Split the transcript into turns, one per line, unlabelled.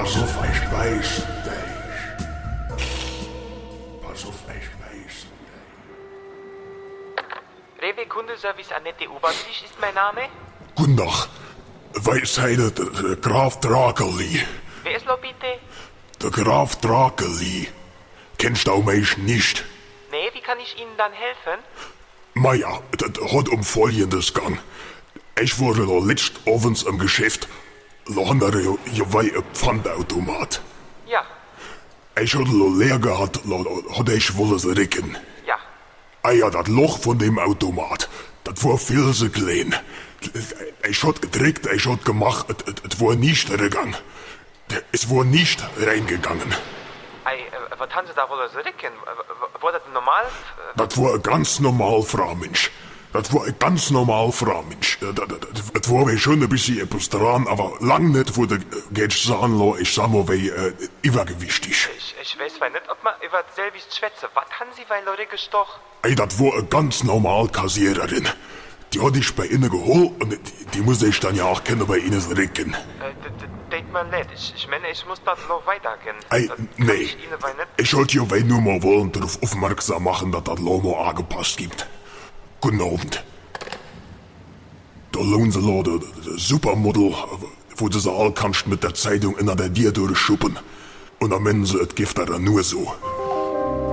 Pass auf, ich beiß dich. Pass auf, ich beiß dich.
Rewe Kundenservice Annette Oberlich ist mein Name.
Guten Tag. Weisheide, der Graf Drakeli.
Wer ist lo bitte?
Der Graf Drakeli. Kennst du mich nicht?
Nee, wie kann ich Ihnen dann helfen?
Maja, das hat Folgendes gang. Ich wurde da letzt abends im Geschäft. Da haben wir ja ein Pfandautomat.
Ja,
Ich hatte lo leer gehabt, hatte ich wollen es recken.
ja.
Ah ja, das Loch von dem Automat, das war viel zu klein. Ich hat gedrückt, ich hat gemacht, es war nicht reingegangen. Es war nicht reingegangen.
Was haben Sie da wohl so ricken? War das normal?
Das war ein ganz normal Fraumensch. Das war ein ganz normal Fraumensch. Das war schon ein bisschen etwas dran, aber lang nicht, wo der Gätsch sagen, ich sag mal, wie übergewichtig.
Ich weiß nicht, ob man über selbes schwätze. Was haben Sie bei Leute gestochen?
Ey, das war eine ganz normal Kassiererin. Die hatte ich bei Ihnen geholt und die musste ich dann ja auch kennen bei Ihnen recken.
Denkt man nicht. Ich meine, ich muss das noch weitergehen.
Ey, nee.
Ich Ihnen bei nicht.
Ich wollte ja nur mal wollen darauf aufmerksam machen, dass das Lomo angepasst gibt. Guten Abend. Da lohnt sie Leute, Supermodel, wo du sie all kannst mit der Zeitung in der Dir durchschuppen. Und am Ende das Gift dann nur so.